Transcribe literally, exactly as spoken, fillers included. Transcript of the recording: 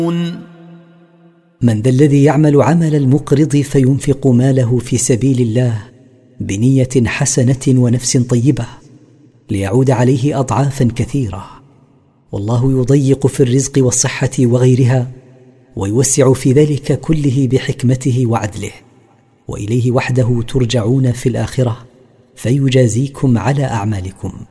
من ذا الذي يعمل عمل المقرض فينفق ماله في سبيل الله بنية حسنة ونفس طيبة ليعود عليه أضعافا كثيرة، والله يضيق في الرزق والصحة وغيرها، ويوسع في ذلك كله بحكمته وعدله، وإليه وحده ترجعون في الآخرة فيجازيكم على أعمالكم.